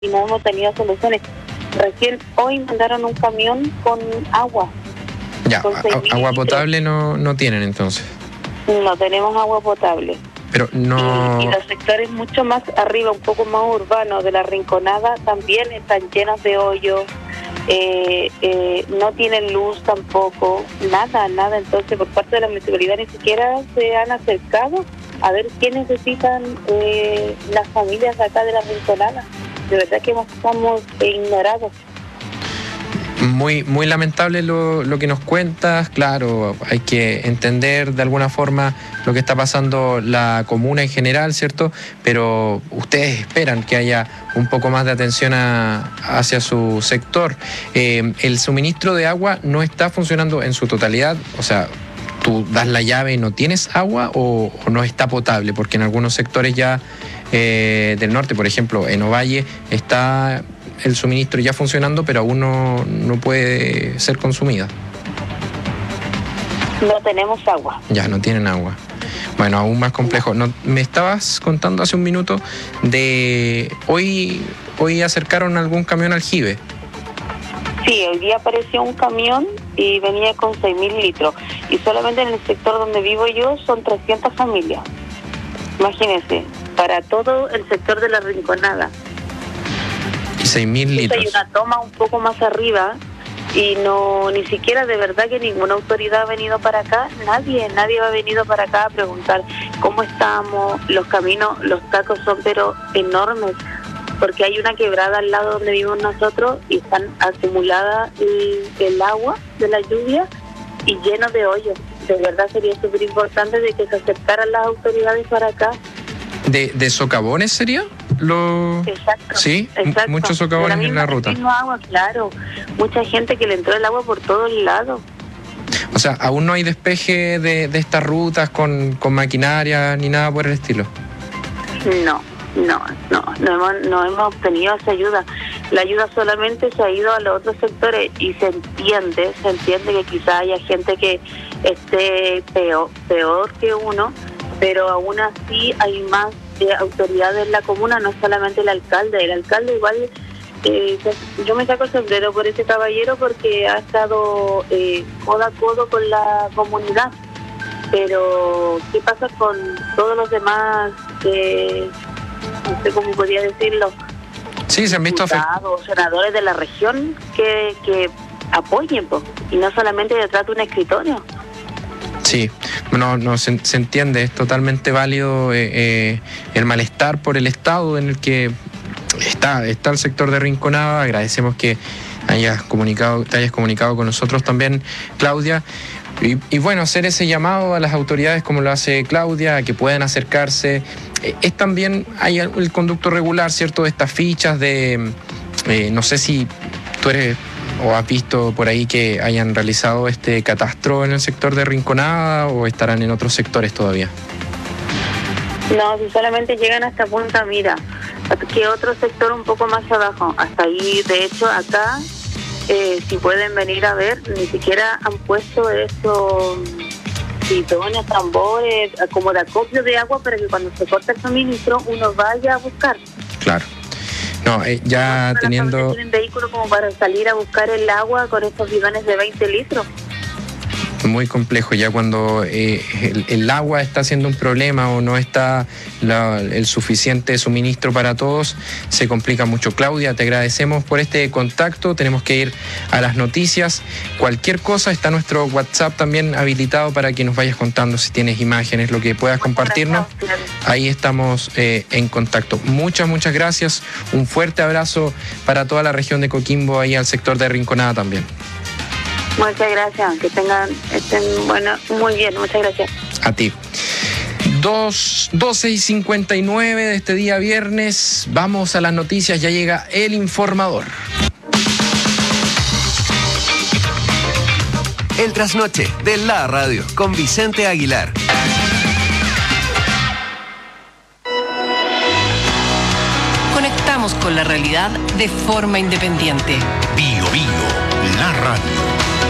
y no hemos tenido soluciones. Recién hoy mandaron un camión con agua. Ya, agua potable no tienen entonces. No tenemos agua potable. Pero no... Y los sectores mucho más arriba, un poco más urbanos de la Rinconada, también están llenos de hoyos, no tienen luz tampoco, nada. Entonces, por parte de la municipalidad ni siquiera se han acercado a ver qué necesitan las familias de acá de la Rinconada. De verdad que estamos ignorados. Muy lamentable lo que nos cuentas. Claro, hay que entender de alguna forma lo que está pasando la comuna en general, ¿cierto? Pero ustedes esperan que haya un poco más de atención hacia su sector. El suministro de agua no está funcionando en su totalidad, o sea, tú das la llave y no tienes agua o no está potable, porque en algunos sectores ya del norte, por ejemplo, en Ovalle, está el suministro ya funcionando, pero aún no puede ser consumida. No tenemos agua. Ya, no tienen agua. Bueno, aún más complejo. No, me estabas contando hace un minuto de hoy acercaron algún camión aljibe. Sí, hoy día apareció un camión y venía con 6.000 litros. Y solamente en el sector donde vivo yo son 300 familias. Imagínense, para todo el sector de la Rinconada. 6.000 litros. Hay una toma un poco más arriba y ni siquiera de verdad que ninguna autoridad ha venido para acá. Nadie ha venido para acá a preguntar cómo estamos. Los caminos, los tacos son pero enormes, porque hay una quebrada al lado donde vivimos nosotros y están acumulada el agua de la lluvia y lleno de hoyos. De verdad sería súper importante de que se acercaran las autoridades para acá. ¿De socavones sería? Exacto. Sí, exacto. Muchos socavones en la ruta. Agua, claro. Mucha gente que le entró el agua por todos lados. O sea, aún no hay despeje de estas rutas con maquinaria ni nada por el estilo. No hemos obtenido esa ayuda. La ayuda solamente se ha ido a los otros sectores y se entiende que quizá haya gente que esté peor que uno, pero aún así hay más autoridades en la comuna, no solamente el alcalde igual, yo me saco el sombrero por ese caballero porque ha estado codo a codo con la comunidad, pero ¿qué pasa con todos los demás, no sé cómo podría decirlo? Sí, se han visto diputados, senadores de la región que apoyen, y no solamente detrás de un escritorio. Sí, no se entiende, es totalmente válido el malestar por el estado en el que está el sector de Rinconada. Agradecemos que te hayas comunicado con nosotros también, Claudia. Y bueno, hacer ese llamado a las autoridades como lo hace Claudia, a que puedan acercarse. Es también, hay el conducto regular, ¿cierto? De estas fichas no sé si tú eres o has visto por ahí que hayan realizado este catastro en el sector de Rinconada o estarán en otros sectores todavía. No, si solamente llegan hasta Punta Mira, que otro sector un poco más abajo. Hasta ahí, de hecho, acá, si pueden venir a ver, ni siquiera han puesto esos bitones, tambores, como de acopio de agua para que cuando se corta el suministro uno vaya a buscar. Claro. No, ya teniendo... No tienen vehículo como para salir a buscar el agua con estos bidones de 20 litros. Muy complejo, ya cuando el agua está siendo un problema o no está el suficiente suministro para todos, se complica mucho. Claudia, te agradecemos por este contacto, tenemos que ir a las noticias. Cualquier cosa, está nuestro WhatsApp también habilitado para que nos vayas contando si tienes imágenes, lo que puedas compartirnos. Ahí estamos en contacto. Muchas gracias, un fuerte abrazo para toda la región de Coquimbo, ahí al sector de Rinconada también. Muchas gracias, que estén muy bien, muchas gracias. A ti. 12:59 de este día viernes, vamos a las noticias, ya llega el informador. El trasnoche de la radio con Vicente Aguilar. Conectamos con la realidad de forma independiente. Bio, la radio.